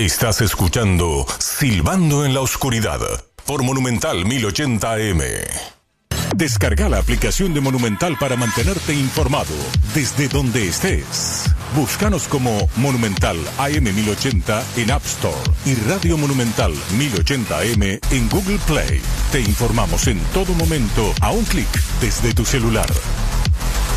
Estás escuchando Silbando en la Oscuridad por Monumental 1080 AM. Descarga la aplicación de Monumental para mantenerte informado desde donde estés. Búscanos como Monumental AM 1080 en App Store y Radio Monumental 1080 AM en Google Play. Te informamos en todo momento a un clic desde tu celular.